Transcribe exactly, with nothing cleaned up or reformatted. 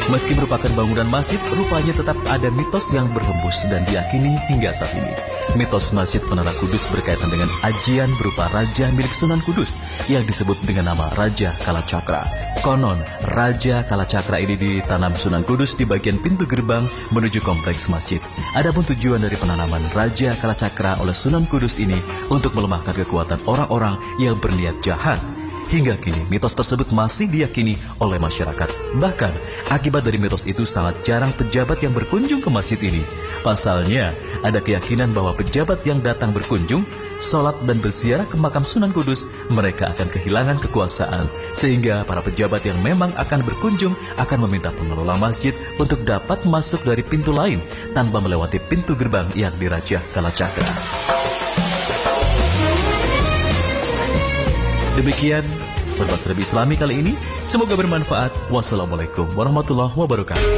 Meski merupakan bangunan masjid, rupanya tetap ada mitos yang berhembus dan diyakini hingga saat ini. Mitos Masjid Menara Kudus berkaitan dengan ajian berupa raja milik Sunan Kudus yang disebut dengan nama Raja Kalacakra. Konon, Raja Kalacakra ini ditanam Sunan Kudus di bagian pintu gerbang menuju kompleks masjid. Adapun tujuan dari penanaman Raja Kalacakra oleh Sunan Kudus ini untuk melemahkan kekuatan orang-orang yang berniat jahat. Hingga kini, mitos tersebut masih diyakini oleh masyarakat. Bahkan, akibat dari mitos itu sangat jarang pejabat yang berkunjung ke masjid ini. Pasalnya, ada keyakinan bahwa pejabat yang datang berkunjung, sholat dan berziarah ke makam Sunan Kudus, mereka akan kehilangan kekuasaan. Sehingga para pejabat yang memang akan berkunjung akan meminta pengelola masjid untuk dapat masuk dari pintu lain tanpa melewati pintu gerbang yang di Raja Kalacakra. Demikian Serba Serbi Islami kali ini. Semoga bermanfaat. Wassalamualaikum warahmatullahi wabarakatuh.